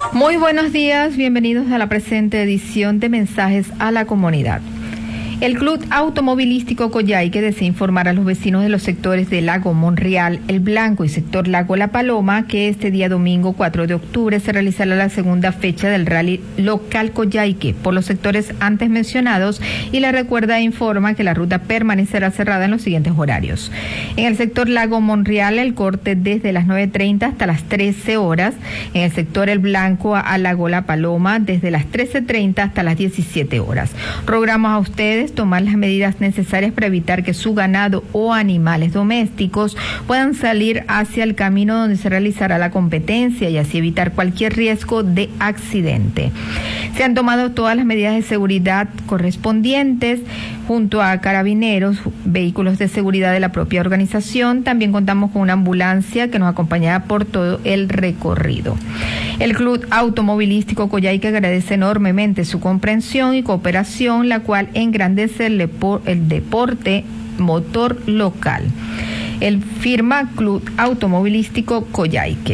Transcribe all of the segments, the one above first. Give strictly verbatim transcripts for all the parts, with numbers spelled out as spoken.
Muy buenos días, bienvenidos a la presente edición de Mensajes a la Comunidad. El Club Automovilístico Coyhaique desea informar a los vecinos de los sectores de Lago Monreal, El Blanco y sector Lago La Paloma que este día domingo cuatro de octubre se realizará la segunda fecha del rally local Coyhaique por los sectores antes mencionados y la recuerda e informa que la ruta permanecerá cerrada en los siguientes horarios. En el sector Lago Monreal el corte desde las nueve treinta hasta las trece horas, en el sector El Blanco a Lago La Paloma desde las trece treinta hasta las diecisiete horas. Rogamos a ustedes tomar las medidas necesarias para evitar que su ganado o animales domésticos puedan salir hacia el camino donde se realizará la competencia y así evitar cualquier riesgo de accidente. Se han tomado todas las medidas de seguridad correspondientes junto a carabineros, vehículos de seguridad de la propia organización. También contamos con una ambulancia que nos acompañará por todo el recorrido. El Club Automovilístico Coyhaique agradece enormemente su comprensión y cooperación, la cual engrandece el, el deporte motor local. El firma Club Automovilístico Coyhaique.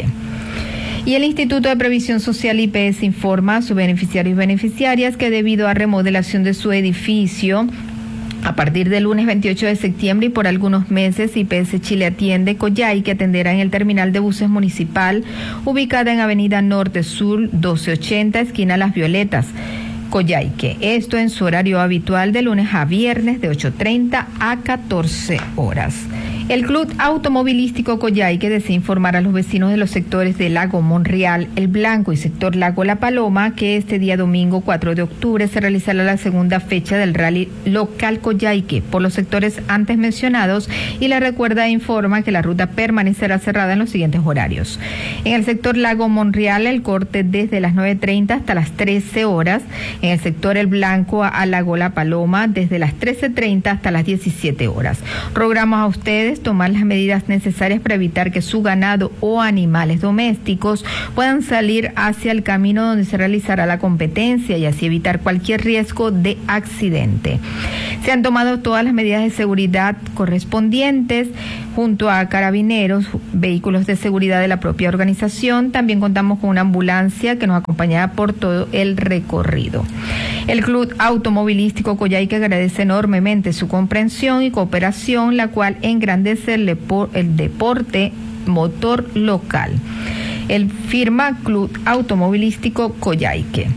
Y el Instituto de Previsión Social I P S informa a sus beneficiarios y beneficiarias que debido a remodelación de su edificio, a partir del lunes veintiocho de septiembre y por algunos meses, I P S Chile Atiende Coyhaique atenderá en el terminal de buses municipal, ubicada en Avenida Norte Sur doce ochenta, esquina Las Violetas, Coyhaique. Esto en su horario habitual de lunes a viernes de ocho treinta a catorce horas. El Club Automovilístico Coyhaique desea informar a los vecinos de los sectores de Lago Monreal, El Blanco y sector Lago La Paloma que este día domingo cuatro de octubre se realizará la segunda fecha del rally local Coyhaique por los sectores antes mencionados y la recuerda e informa que la ruta permanecerá cerrada en los siguientes horarios. En el sector Lago Monreal el corte desde las nueve treinta hasta las trece horas, en el sector El Blanco a Lago La Paloma desde las trece treinta hasta las diecisiete horas. Rogamos a ustedes tomar las medidas necesarias para evitar que su ganado o animales domésticos puedan salir hacia el camino donde se realizará la competencia y así evitar cualquier riesgo de accidente. Se han tomado todas las medidas de seguridad correspondientes junto a carabineros, vehículos de seguridad de la propia organización. También contamos con una ambulancia que nos acompañará por todo el recorrido. El Club Automovilístico Coyhaique agradece enormemente su comprensión y cooperación, la cual engrandece el, depor- el deporte motor local. El firma Club Automovilístico Coyhaique.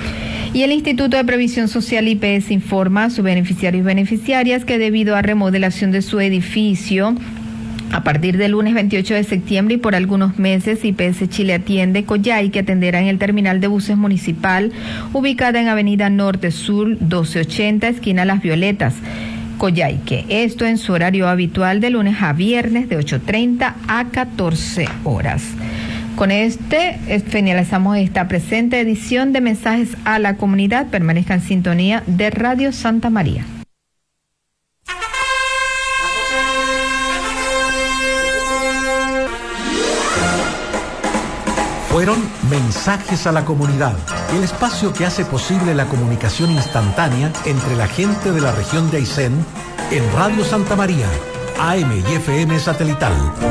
Y el Instituto de Previsión Social I P S informa a sus beneficiarios y beneficiarias que debido a remodelación de su edificio, a partir del lunes veintiocho de septiembre y por algunos meses, I P S Chile Atiende Coyhaique atenderá en el terminal de buses municipal, ubicada en Avenida Norte Sur doce ochenta, esquina Las Violetas, Coyhaique. Esto en su horario habitual de lunes a viernes de ocho treinta a catorce horas. Con este finalizamos esta presente edición de Mensajes a la Comunidad. Permanezca en sintonía de Radio Santa María. Fueron Mensajes a la Comunidad, el espacio que hace posible la comunicación instantánea entre la gente de la región de Aysén en Radio Santa María, A M y F M satelital.